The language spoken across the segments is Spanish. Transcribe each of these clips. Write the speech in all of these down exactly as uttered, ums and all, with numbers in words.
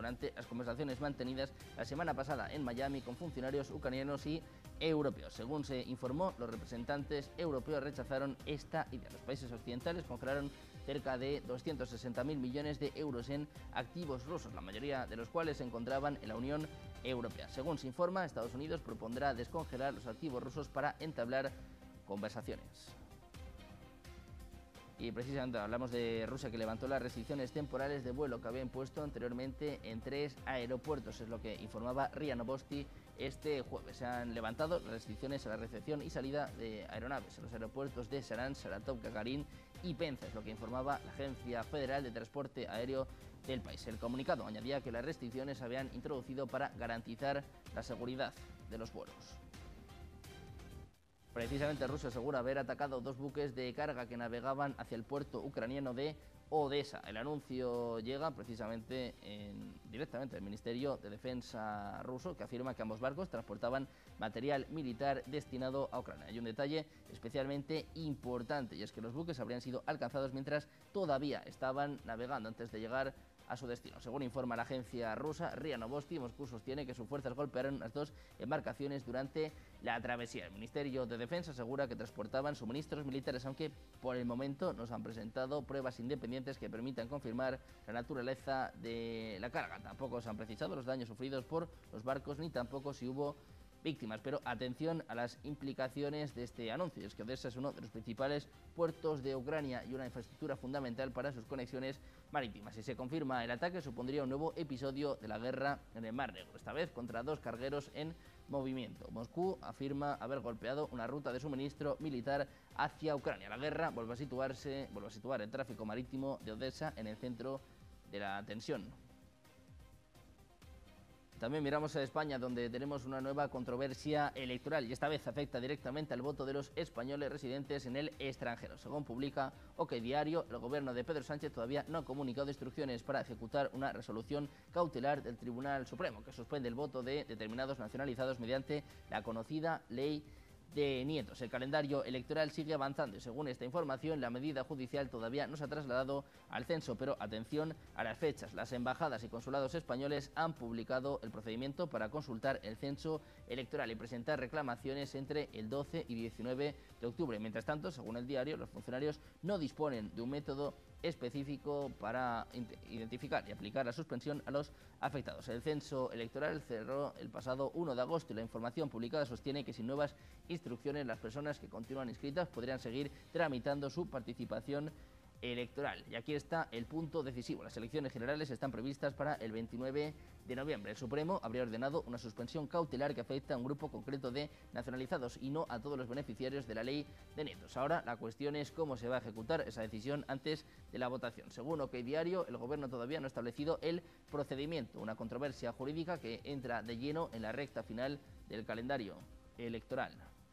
durante las conversaciones mantenidas la semana pasada en Miami con funcionarios ucranianos y europeos. Según se informó, los representantes europeos rechazaron esta idea. Los países occidentales congelaron cerca de doscientos sesenta mil millones de euros en activos rusos, la mayoría de los cuales se encontraban en la Unión Europea. Según se informa, Estados Unidos propondrá descongelar los activos rusos para entablar conversaciones. Y precisamente hablamos de Rusia, que levantó las restricciones temporales de vuelo que había impuesto anteriormente en tres aeropuertos, es lo que informaba R I A Novosti este jueves. Se han levantado las restricciones a la recepción y salida de aeronaves en los aeropuertos de Saran, Saratov, Gagarin y Penza, es lo que informaba la Agencia Federal de Transporte Aéreo del país. El comunicado añadía que las restricciones se habían introducido para garantizar la seguridad de los vuelos. Precisamente Rusia asegura haber atacado dos buques de carga que navegaban hacia el puerto ucraniano de Odesa. El anuncio llega precisamente en, directamente del Ministerio de Defensa ruso, que afirma que ambos barcos transportaban material militar destinado a Ucrania. Hay un detalle especialmente importante, y es que los buques habrían sido alcanzados mientras todavía estaban navegando antes de llegar a su destino. Según informa la agencia rusa R I A Novosti, Moscú sostiene que sus fuerzas golpearon las dos embarcaciones durante la travesía. El Ministerio de Defensa asegura que transportaban suministros militares, aunque por el momento no se han presentado pruebas independientes que permitan confirmar la naturaleza de la carga. Tampoco se han precisado los daños sufridos por los barcos, ni tampoco si hubo víctimas, pero atención a las implicaciones de este anuncio. Es que Odesa es uno de los principales puertos de Ucrania y una infraestructura fundamental para sus conexiones marítimas. Si se confirma el ataque, supondría un nuevo episodio de la guerra en el Mar Negro, esta vez contra dos cargueros en movimiento. Moscú afirma haber golpeado una ruta de suministro militar hacia Ucrania. La guerra vuelve a situarse, vuelve a situar el tráfico marítimo de Odesa en el centro de la tensión. También miramos a España, donde tenemos una nueva controversia electoral, y esta vez afecta directamente al voto de los españoles residentes en el extranjero. Según publica OK Diario, el gobierno de Pedro Sánchez todavía no ha comunicado instrucciones para ejecutar una resolución cautelar del Tribunal Supremo que suspende el voto de determinados nacionalizados mediante la conocida ley de nietos. El calendario electoral sigue avanzando y, según esta información, la medida judicial todavía no se ha trasladado al censo, pero atención a las fechas. Las embajadas y consulados españoles han publicado el procedimiento para consultar el censo electoral y presentar reclamaciones entre el doce y diecinueve de octubre. Mientras tanto, según el diario, los funcionarios no disponen de un método específico para identificar y aplicar la suspensión a los afectados. El censo electoral cerró el pasado uno de agosto y la información publicada sostiene que sin nuevas instrucciones las personas que continúan inscritas podrían seguir tramitando su participación electoral. Y aquí está el punto decisivo. Las elecciones generales están previstas para el veintinueve de noviembre. El Supremo habría ordenado una suspensión cautelar que afecta a un grupo concreto de nacionalizados y no a todos los beneficiarios de la ley de nietos. Ahora la cuestión es cómo se va a ejecutar esa decisión antes de la votación. Según OK Diario, el gobierno todavía no ha establecido el procedimiento, una controversia jurídica que entra de lleno en la recta final del calendario electoral.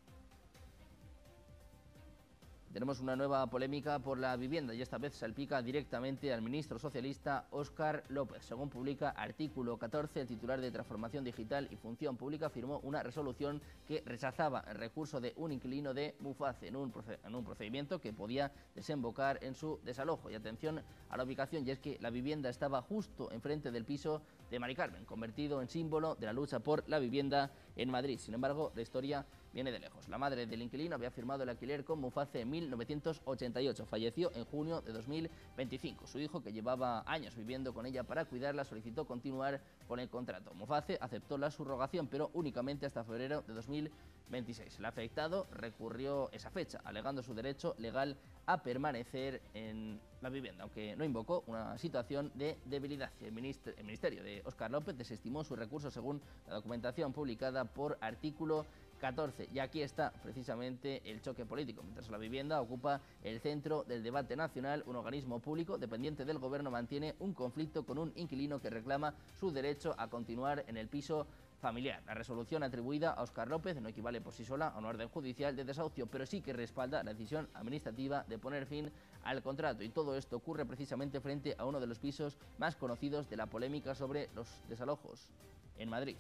Tenemos una nueva polémica por la vivienda y esta vez salpica directamente al ministro socialista Óscar López. Según publica Artículo catorce, el titular de Transformación Digital y Función Pública firmó una resolución que rechazaba el recurso de un inquilino de Muface en un, en un procedimiento que podía desembocar en su desalojo. Y atención a la ubicación, y es que la vivienda estaba justo enfrente del piso de Mari Carmen, convertido en símbolo de la lucha por la vivienda en Madrid. Sin embargo, la historia viene de lejos. La madre del inquilino había firmado el alquiler con Muface en mil novecientos ochenta y ocho. Falleció en junio de dos mil veinticinco. Su hijo, que llevaba años viviendo con ella para cuidarla, solicitó continuar con el contrato. Muface aceptó la subrogación, pero únicamente hasta febrero de dos mil veintiséis. El afectado recurrió esa fecha, alegando su derecho legal a permanecer en la vivienda, aunque no invocó una situación de debilidad. El, ministro, el Ministerio de Óscar López desestimó su recurso según la documentación publicada por Artículo catorce. Y aquí está precisamente el choque político. Mientras la vivienda ocupa el centro del debate nacional, un organismo público dependiente del gobierno mantiene un conflicto con un inquilino que reclama su derecho a continuar en el piso familiar. La resolución atribuida a Óscar López no equivale por sí sola a una orden judicial de desahucio, pero sí que respalda la decisión administrativa de poner fin al contrato. Y todo esto ocurre precisamente frente a uno de los pisos más conocidos de la polémica sobre los desalojos en Madrid.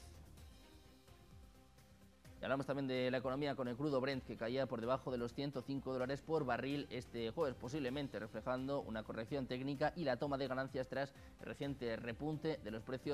Y hablamos también de la economía con el crudo Brent, que caía por debajo de los ciento cinco dólares por barril este jueves, posiblemente reflejando una corrección técnica y la toma de ganancias tras el reciente repunte de los precios